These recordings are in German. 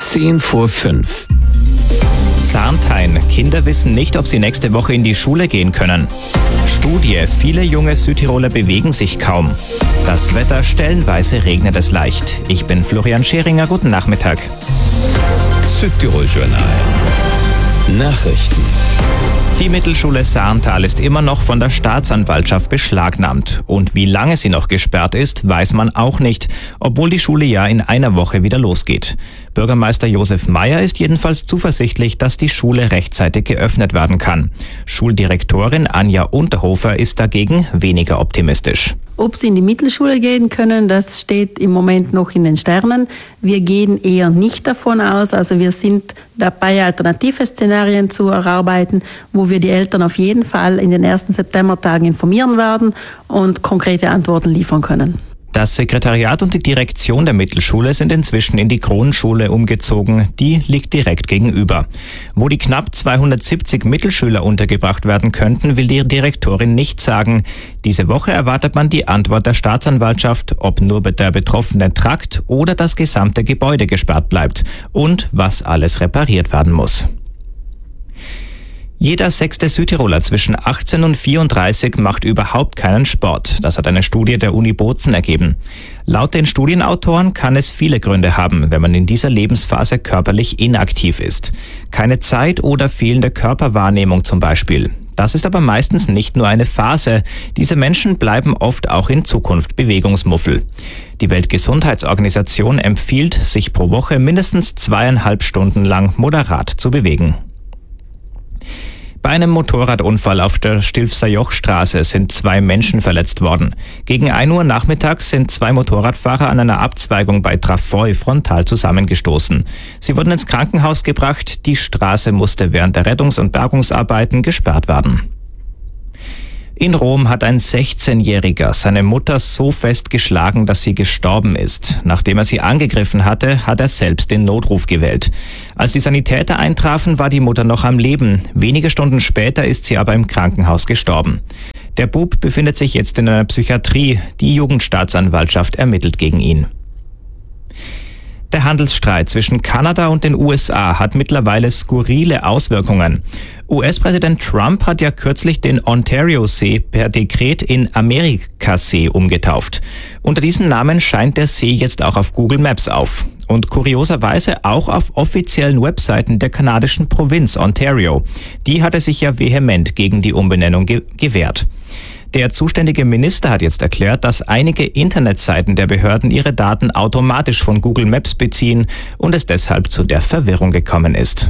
5:10. Sarnthein. Kinder wissen nicht, ob sie nächste Woche in die Schule gehen können. Studie. Viele junge Südtiroler bewegen sich kaum. Das Wetter, stellenweise regnet es leicht. Ich bin Florian Scheringer. Guten Nachmittag. Südtirol-Journal. Nachrichten. Die Mittelschule Sarntal ist immer noch von der Staatsanwaltschaft beschlagnahmt. Und wie lange sie noch gesperrt ist, weiß man auch nicht, obwohl die Schule ja in einer Woche wieder losgeht. Bürgermeister Josef Mayer ist jedenfalls zuversichtlich, dass die Schule rechtzeitig geöffnet werden kann. Schuldirektorin Anja Unterhofer ist dagegen weniger optimistisch. Ob sie in die Mittelschule gehen können, das steht im Moment noch in den Sternen. Wir gehen eher nicht davon aus. Also wir sind dabei, alternative Szenarien zu erarbeiten, wo wir die Eltern auf jeden Fall in den ersten Septembertagen informieren werden und konkrete Antworten liefern können. Das Sekretariat und die Direktion der Mittelschule sind inzwischen in die Kronschule umgezogen. Die liegt direkt gegenüber. Wo die knapp 270 Mittelschüler untergebracht werden könnten, will die Direktorin nicht sagen. Diese Woche erwartet man die Antwort der Staatsanwaltschaft, ob nur der betroffene Trakt oder das gesamte Gebäude gesperrt bleibt und was alles repariert werden muss. Jeder 6. Südtiroler zwischen 18 und 34 macht überhaupt keinen Sport. Das hat eine Studie der Uni Bozen ergeben. Laut den Studienautoren kann es viele Gründe haben, wenn man in dieser Lebensphase körperlich inaktiv ist. Keine Zeit oder fehlende Körperwahrnehmung zum Beispiel. Das ist aber meistens nicht nur eine Phase. Diese Menschen bleiben oft auch in Zukunft Bewegungsmuffel. Die Weltgesundheitsorganisation empfiehlt, sich pro Woche mindestens 2,5 Stunden lang moderat zu bewegen. Bei einem Motorradunfall auf der Stilfser Jochstraße sind 2 Menschen verletzt worden. Gegen 1 Uhr nachmittags sind 2 Motorradfahrer an einer Abzweigung bei Trafoi frontal zusammengestoßen. Sie wurden ins Krankenhaus gebracht. Die Straße musste während der Rettungs- und Bergungsarbeiten gesperrt werden. In Rom hat ein 16-Jähriger seine Mutter so fest geschlagen, dass sie gestorben ist. Nachdem er sie angegriffen hatte, hat er selbst den Notruf gewählt. Als die Sanitäter eintrafen, war die Mutter noch am Leben. Wenige Stunden später ist sie aber im Krankenhaus gestorben. Der Bub befindet sich jetzt in einer Psychiatrie. Die Jugendstaatsanwaltschaft ermittelt gegen ihn. Der Handelsstreit zwischen Kanada und den USA hat mittlerweile skurrile Auswirkungen. US-Präsident Trump hat ja kürzlich den Ontario-See per Dekret in Amerikasee umgetauft. Unter diesem Namen scheint der See jetzt auch auf Google Maps auf. Und kurioserweise auch auf offiziellen Webseiten der kanadischen Provinz Ontario. Die hatte sich ja vehement gegen die Umbenennung gewehrt. Der zuständige Minister hat jetzt erklärt, dass einige Internetseiten der Behörden ihre Daten automatisch von Google Maps beziehen und es deshalb zu der Verwirrung gekommen ist.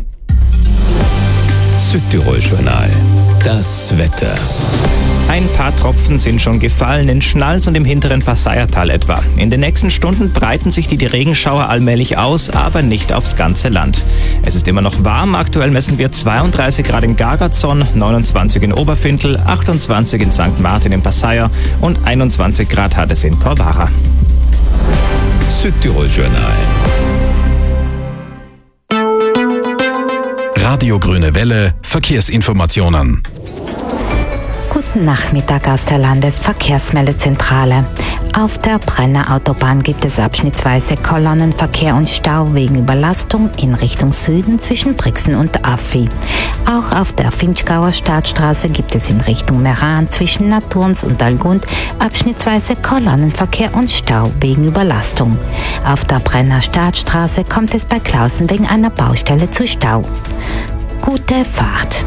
Südtirol-Journal. Das Wetter. Ein paar Tropfen sind schon gefallen in Schnals und im hinteren Passaiertal etwa. In den nächsten Stunden breiten sich die Regenschauer allmählich aus, aber nicht aufs ganze Land. Es ist immer noch warm. Aktuell messen wir 32 Grad in Gargarzon, 29 in Oberfintel, 28 in St. Martin im Passaier und 21 Grad hat es in Corvara. Südtirol-Journal. Radio Grüne Welle, Verkehrsinformationen. Guten Nachmittag aus der Landesverkehrsmeldezentrale. Auf der Brenner Autobahn gibt es abschnittsweise Kolonnenverkehr und Stau wegen Überlastung in Richtung Süden zwischen Brixen und Affi. Auch auf der Finchgauer Stadtstraße gibt es in Richtung Meran zwischen Naturns und Algund abschnittsweise Kolonnenverkehr und Stau wegen Überlastung. Auf der Brenner Stadtstraße kommt es bei Klausen wegen einer Baustelle zu Stau. Gute Fahrt!